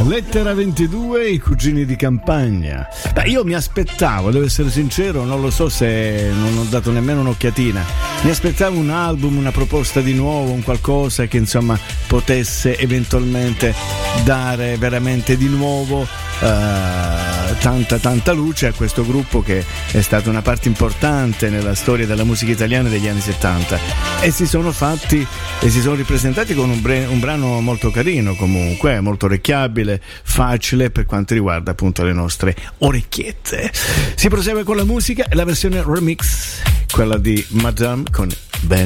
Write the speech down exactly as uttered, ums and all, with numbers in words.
Lettera ventidue, i cugini di campagna. Beh, io mi aspettavo, devo essere sincero, non lo so se non ho dato nemmeno un'occhiatina. Mi aspettavo un album, una proposta di nuovo, un qualcosa che insomma potesse eventualmente dare veramente di nuovo uh, tanta tanta luce a questo gruppo che è stata una parte importante nella storia della musica italiana degli anni settanta, e si sono fatti e si sono ripresentati con un, bre- un brano molto carino, comunque molto orecchiabile, facile per quanto riguarda appunto le nostre orecchiette. Si prosegue con la musica e la versione remix, quella di Madame con Ben